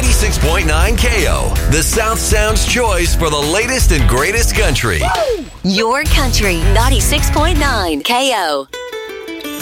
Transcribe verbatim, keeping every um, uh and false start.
ninety-six point nine K O, the South Sound's choice for the latest and greatest country. Your country, ninety-six point nine K O.